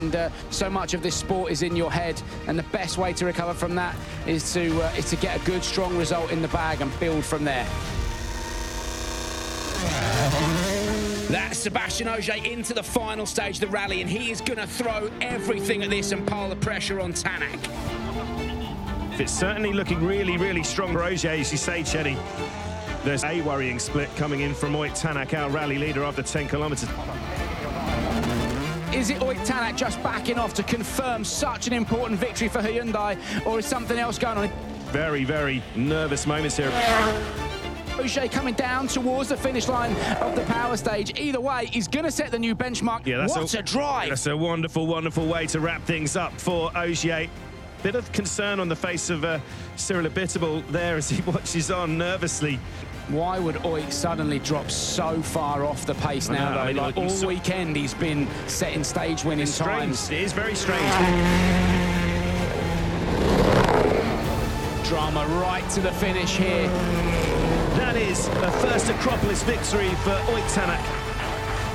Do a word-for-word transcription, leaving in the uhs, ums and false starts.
And uh, so much of this sport is in your head, and the best way to recover from that is to uh, is to get a good, strong result in the bag and build from there. That's Sebastian Ogier into the final stage of the rally, and he is going to throw everything at this and pile the pressure on Tanak. It's certainly looking really, really strong for Ogier, as you say, Chetty. There's a worrying split coming in from Ott Tanak, our rally leader, after ten kilometres. Is it Ott Tanak just backing off to confirm such an important victory for Hyundai, or is something else going on? Very, very nervous moments here. Ogier coming down towards the finish line of the power stage. Either way, he's going to set the new benchmark. Yeah, that's what a, a drive! That's a wonderful, wonderful way to wrap things up for Ogier. Bit of concern on the face of uh, Cyril Abiteboul there as he watches on nervously. Why would Ott suddenly drop so far off the pace now, know, though? I mean, like all so weekend, he's been setting stage winning it's times. Strange. It is very strange. Drama right to the finish here. That is a first Acropolis victory for Ott Tanak.